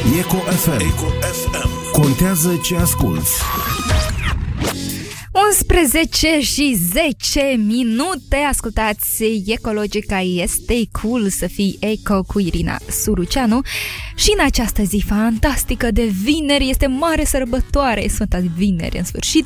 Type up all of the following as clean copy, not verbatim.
Eco FM. Contează ce asculți. 11 și 10 minute. Ascultați Ecologica. Este cool să fii eco cu Irina Suruceanu. Și în această zi fantastică de vineri, este mare sărbătoare, Sfânta Vineri în sfârșit.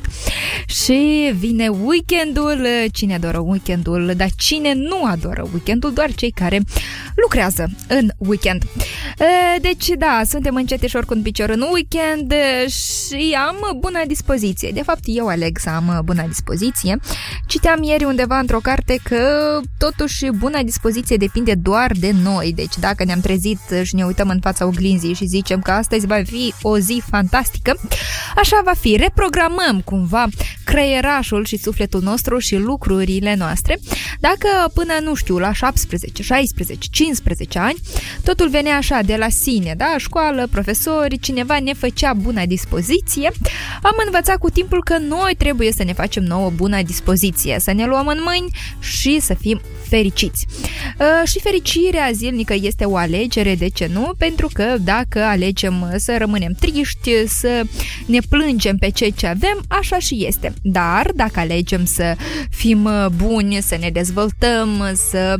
Și vine weekendul. Cine adoră weekendul? Dar cine nu adoră weekendul? Doar cei care lucrează în weekend. Deci da, suntem încetișor cu un picior în weekend și am bună dispoziție. De fapt, eu aleg să am bună dispoziție. Citeam ieri undeva într-o carte că totuși bună dispoziție depinde doar de noi. Deci dacă ne-am trezit și ne uităm în fața oglinzii și zicem că astăzi va fi o zi fantastică, așa va fi. Reprogramăm cumva creierașul și sufletul nostru și lucrurile noastre. Dacă până, nu știu, la 17, 16, 15 ani, totul venea așa de la sine, da? Școală, profesori, cineva ne făcea bună dispoziție, am învățat cu timpul că noi trebuie să ne facem nouă bună dispoziție, să ne luăm în mâini și să fim fericiți. Și fericirea zilnică este o alegere, de ce nu? Pentru că dacă alegem să rămânem triști, să ne plângem pe ceea ce avem, așa și este. Dar dacă alegem să fim buni, să ne dezvoltăm, să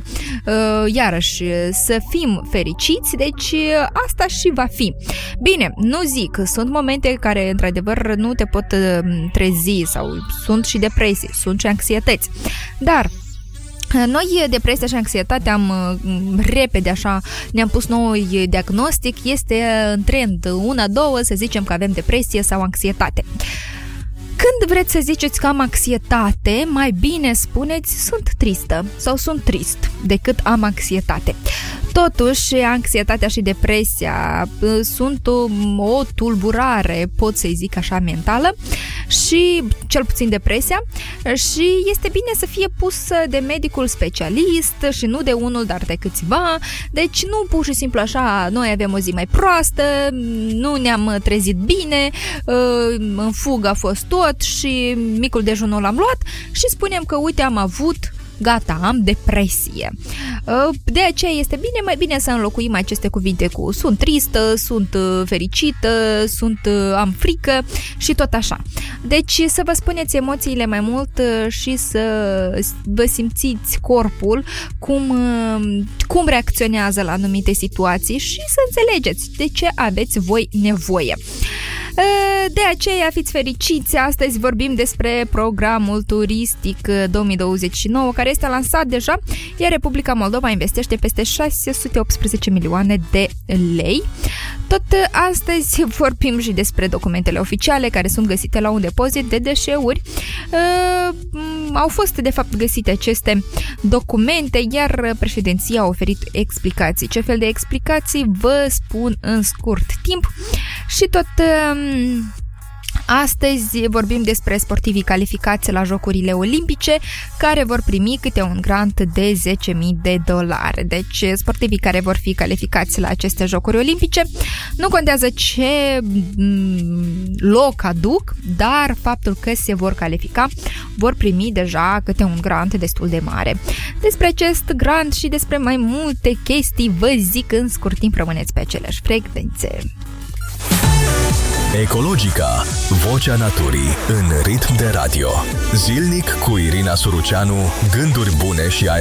iarăși să fim fericiți, deci asta și va fi. Bine, nu zic, sunt momente care într-adevăr nu te pot trezi sau sunt și depresii, sunt și anxietăți. Dar noi, depresia și anxietatea, repede așa, ne-am pus noi diagnostic, este în trend, una, două, să zicem că avem depresie sau anxietate. Când vreți să ziceți că am anxietate, mai bine spuneți sunt tristă sau sunt trist decât am anxietate. Totuși, anxietatea și depresia sunt o tulburare, pot să-i zic așa, mentală și cel puțin depresia, și este bine să fie pusă de medicul specialist și nu de unul, dar de câțiva. Deci nu pur și simplu așa, noi avem o zi mai proastă, nu ne-am trezit bine, în fugă a fost tot și micul dejun nu l-am luat și spunem că uite am avut, gata, am depresie. De aceea este bine, mai bine să înlocuim aceste cuvinte cu sunt tristă, sunt fericită, am frică și tot așa. Deci să vă spuneți emoțiile mai mult și să vă simțiți corpul cum reacționează la anumite situații și să înțelegeți de ce aveți voi nevoie. De aceea fiți fericiți. Astăzi vorbim despre programul turistic 2029 care este lansat deja, iar Republica Moldova investește peste 618 milioane de lei. Tot astăzi vorbim și despre documentele oficiale care sunt găsite la un depozit de deșeuri. Au fost de fapt găsite aceste documente, iar președinția a oferit explicații. Ce fel de explicații vă spun în scurt timp. Și tot astăzi vorbim despre sportivii calificați la Jocurile Olimpice care vor primi câte un grant de $10.000. Deci sportivii care vor fi calificați la aceste Jocuri Olimpice, nu contează ce loc aduc, dar faptul că se vor califica, vor primi deja câte un grant destul de mare. Despre acest grant și despre mai multe chestii vă zic în scurt timp, rămâneți pe aceleași frecvențe. Ecologica, vocea naturii în ritm de radio. Zilnic cu Irina Suruceanu, gânduri bune și